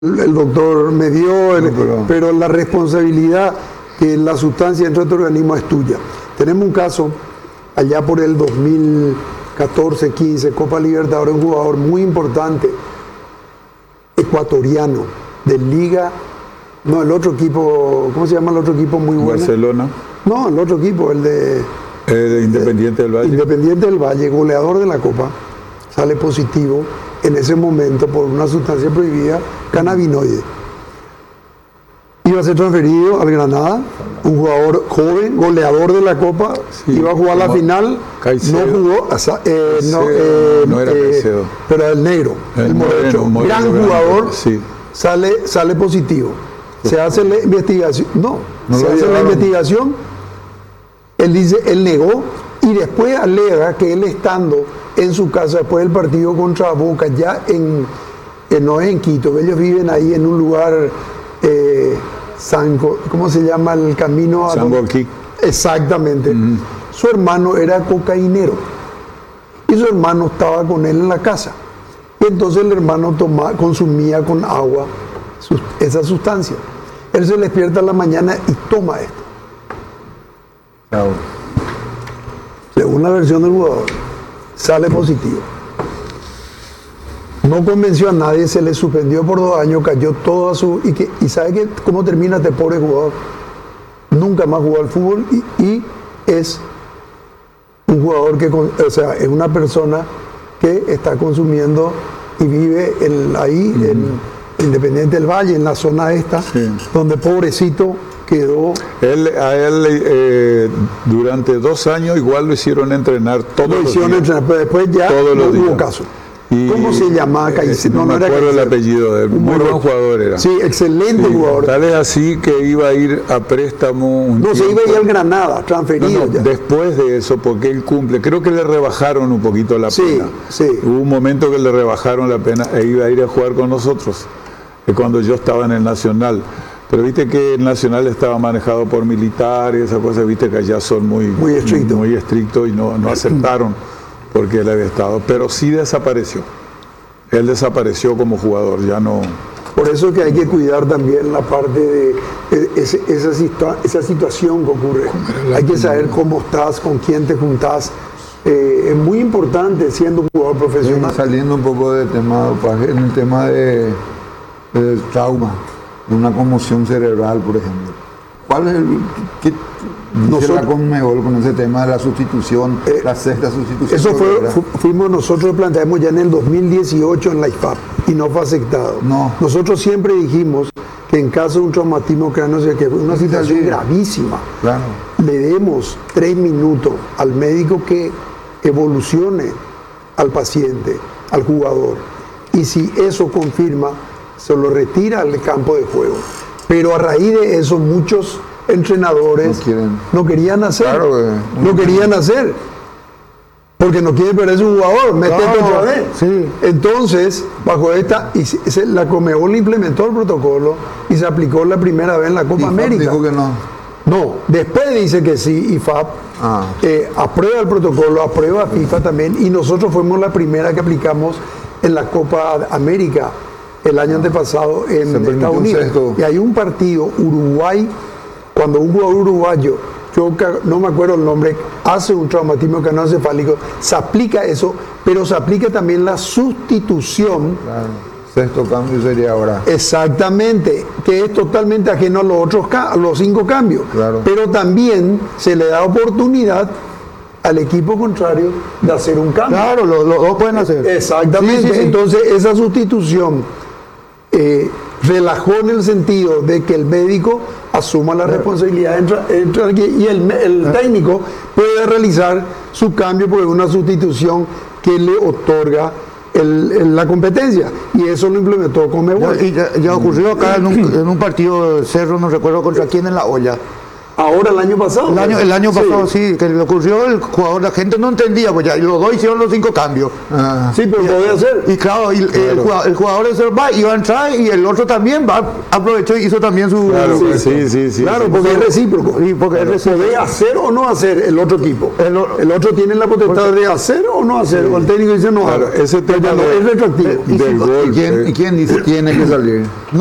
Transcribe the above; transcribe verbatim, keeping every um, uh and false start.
el, el doctor me dio, el, no, pero... pero la responsabilidad que la sustancia dentro de tu organismo es tuya. Tenemos un caso allá por el dos mil catorce quince, Copa Libertadores, un jugador muy importante, ecuatoriano, de Liga, no, el otro equipo, ¿cómo se llama el otro equipo muy bueno? Barcelona. No, el otro equipo, el de... El de Independiente del Valle. Independiente del Valle, goleador de la Copa, sale positivo en ese momento por una sustancia prohibida, cannabinoide. Iba a ser transferido al Granada, un jugador joven, goleador de la Copa, sí, iba a jugar la final, Caicedo. no jugó, o sea, eh, no, eh, no era eh, Caicedo. pero el negro, el, el moreno, moreno, gran moreno, jugador, sí. sale, sale positivo. Se hace la investigación, no, no se hace llevaron. la investigación, él dice, él negó, y después alega que él estando en su casa después del partido contra Boca, ya en, en no es en Quito, ellos viven ahí en un lugar, eh, San, ¿cómo se llama el camino? San Joaquín. Exactamente. Mm. Su hermano era cocainero y su hermano estaba con él en la casa. Y entonces el hermano toma, consumía con agua sus, esa sustancia. Él se despierta en la mañana y toma esto. Claro. Según la versión del jugador, sale positivo. No convenció a nadie, se le suspendió por dos años, cayó toda su... ¿Y, que, y sabe que cómo termina este pobre jugador? Nunca más jugó al fútbol y, y es un jugador que, o sea, es una persona que está consumiendo y vive el, ahí, uh-huh. en Independiente del Valle, en la zona esta, sí. donde pobrecito quedó. Él, a él eh, durante dos años igual lo hicieron entrenar todos lo los hicieron días. Entrenar, pero después ya todos no los hubo días. caso. Y, ¿Cómo se llamaba Caicedo? Eh, no, no me acuerdo el apellido de él. Muy buen jugador era. Sí, excelente sí, jugador. Tal es así que iba a ir a préstamo un No, tiempo. se iba a ir al Granada, transferido. No, no, ya. Después de eso, porque él cumple. Creo que le rebajaron un poquito la sí, pena. Sí. Hubo un momento que le rebajaron la pena e iba a ir a jugar con nosotros. Cuando yo estaba en el Nacional. Pero viste que el Nacional estaba manejado por militares, esas cosas, viste que allá son muy, muy estrictos muy estricto y no, no aceptaron porque él había estado. Pero sí desapareció. Él desapareció como jugador, ya no... Por eso que hay que cuidar también la parte de, de ese, esa, situa esa situación que ocurre. Hay que saber cómo estás, con quién te juntás. Eh, es muy importante siendo un jugador profesional. Sí, saliendo un poco del tema de dopaje, en el tema de, de trauma, de una conmoción cerebral, por ejemplo. ¿Cuál es el... Qué, Nosotros, la Conmebol con ese tema de la sustitución, eh, la sexta sustitución? Eso fue, fu fuimos nosotros, planteamos ya en el dos mil dieciocho en la I F A P y no fue aceptado. No. Nosotros siempre dijimos que en caso de un traumatismo craneoencefálico, que fue una situación sí, gravísima, claro. le demos tres minutos al médico que evolucione al paciente, al jugador, y si eso confirma, se lo retira al campo de juego. Pero a raíz de eso muchos entrenadores no, quieren. no querían hacer, claro, eh, no querían hacer, porque no quieren perder su jugador, metete claro, otra vez. Sí. Entonces, bajo esta, y se, la Conmebol implementó el protocolo y se aplicó la primera vez en la Copa I F A P América. Dijo que no. No, después dice que sí, I F A P ah. eh, aprueba el protocolo, aprueba FIFA también, y nosotros fuimos la primera que aplicamos en la Copa América el año antepasado en Estados Unidos. Y hay un partido, Uruguay, cuando un jugador uruguayo, yo no me acuerdo el nombre, hace un traumatismo craneoencefálico, se aplica eso, pero se aplica también la sustitución. Claro. Sexto cambio sería ahora. Exactamente, que es totalmente ajeno a los otros, a los cinco cambios. Claro. Pero también se le da oportunidad al equipo contrario de hacer un cambio. Claro, los lo dos pueden hacer. Exactamente. Sí, sí, sí. Entonces esa sustitución eh, relajó en el sentido de que el médico asuma la responsabilidad entra, entra, y el, el técnico puede realizar su cambio por una sustitución que le otorga el, el, la competencia, y eso lo implementó Conmebol. Ya, y ya, ya ocurrió acá en un, en un partido de Cerro, no recuerdo contra quién, en La Olla. Ahora el año pasado. El año, el año Sí. pasado sí, que le ocurrió el jugador, la gente no entendía, pues ya, y los dos hicieron los cinco cambios. Ah, Sí, pero podía hacer. Y claro, y el, el jugador, el jugador de Cerva iba a entrar y el otro también va, aprovechó y hizo también su... Claro, su- sí, sí, sí. Claro, sí. porque es recíproco. Sí, porque es recíproco. Podés hacer o no hacer el otro equipo. El o- El otro tiene la potestad de hacer o no hacer. O el técnico dice no Claro, haga. ese tema Ya no, de- es retroactivo. ¿Y, del si- gol, ¿y quién, eh. ¿y quién dice tiene que salir?